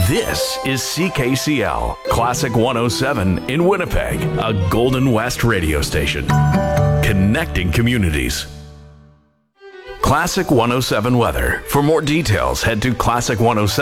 This is CKCL, Classic 107 in Winnipeg, a Golden West radio station. Connecting communities. Classic 107 weather. For more details, head to Classic 107.